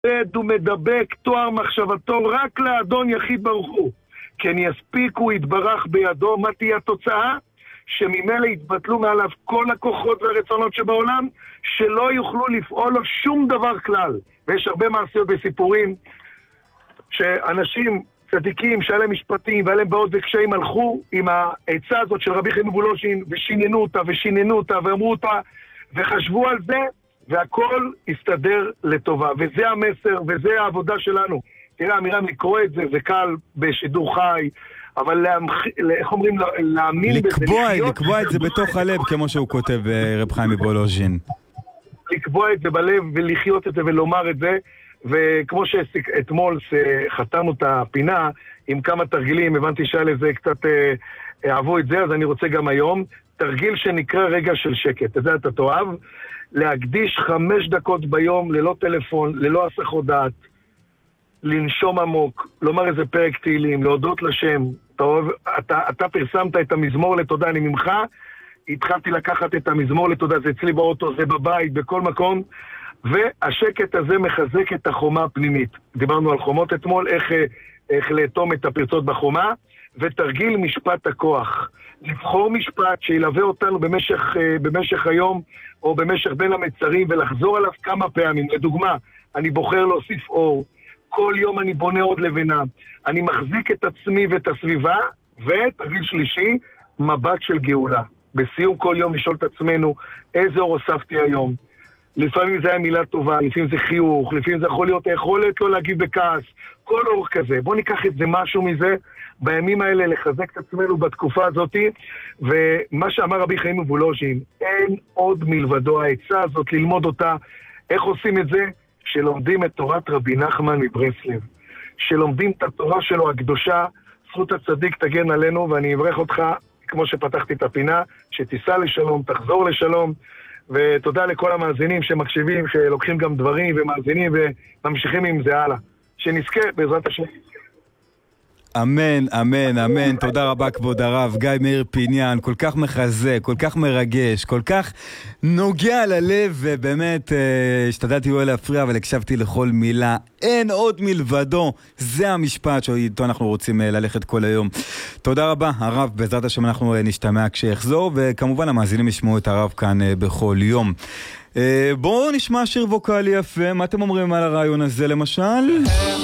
הוא מדבק תואר מחשבתו רק לאדון יחיד ברוך הוא. כן יספיקו יתברך בידו. מה תהיה התוצאה? שממילא יתבטלו מעליו כל הכוחות והרצונות שבעולם, שלא יוכלו לפעול לו שום דבר כלל. ויש הרבה מעשיות וסיפורים שאנשים צדיקים שהיה להם משפטים והיה להם בעוד וקשיים הלכו עם העצה הזאת של רבי חיים מוולוז'ין ושיננו אותה ואמרו אותה וחשבו על זה, והכל הסתדר לטובה. וזה המסר וזה העבודה שלנו. תראה, אמירם, לקרוא את זה, זה קל בשידור חי, אבל איך אומרים, להאמין בזה, לקבוע את זה בתוך הלב, כמו שהוא כותב רב חיים מוולוז'ין. לקבוע את זה בלב ולחיות את זה ולומר את זה, וכמו שאתמול חתמנו את הפינה עם כמה תרגילים, הבנתי שהיה לזה קצת אהבו את זה, אז אני רוצה גם היום, תרגיל שנקרא רגע של שקט, את זה אתה תאהב, להקדיש 5 דקות ביום ללא טלפון, ללא הסחות דעת, לנשום עמוק, לומר איזה פרק תהילים, להודות לשם. אתה פרסמת את המזמור לתודה, אני ממך התחלתי לקחת את המזמור לתודה, זה אצלי באוטו, זה בבית, בכל מקום, והשקט הזה מחזק את החומה הפנימית. דיברנו על חומות אתמול, איך לאטום את הפרצות בחומה, ותרגיל משפט הכוח. לבחור משפט שילווה אותנו במשך היום, או במשך בין המצרים, ולחזור עליו כמה פעמים. לדוגמה, אני בוחר להוסיף אור, כל יום אני בונה עוד לבנה, אני מחזיק את עצמי ואת הסביבה, ותרגיל שלישי, מבט של גאולה. בסיום כל יום לשאול את עצמנו, איזה אור הוספתי היום? לפעמים זה היה מילה טובה, לפעמים זה חיוך, לפעמים זה יכול להיות היכולת לא להגיב בכעס, כל אור כזה. בוא ניקח את זה משהו מזה, בימים האלה לחזק את עצמנו בתקופה הזאת, ומה שאמר רבי חיים מוולוז'ין, אין עוד מלבדו העצה הזאת, ללמוד אותה. איך עושים את זה? שלומדים את תורת רבי נחמן מברסלב, שלומדים את התורה שלו הקדושה, זכות הצדיק תגן עלינו, ואני אברך אותך, כמו שפתחתי את הפינה, שתיסע לשלום, תחזור לשלום, ותודה לכל המאזינים שמקשיבים, שלוקחים גם דברים ומאזינים וממשיכים עם זה הלאה. שנזכה בעזרת השם. אמן, אמן, אמן. תודה רבה כבוד הרב גיא מאיר פיניאן, כל כך מחזק, כל כך מרגש, כל כך נוגע ללב, ובאמת השתדלתי לא להפריע, אבל הקשבתי לכל מילה. אין עוד מלבדו, זה המשפט שאיתו אנחנו רוצים ללכת כל היום. תודה רבה הרב, בעזרת השם אנחנו נשתמע כשיחזור, וכמובן המאזינים ישמעו את הרב כאן בכל יום. בואו נשמע שיר ווקלי יפה. מה אתם אומרים על הרעיון הזה למשל?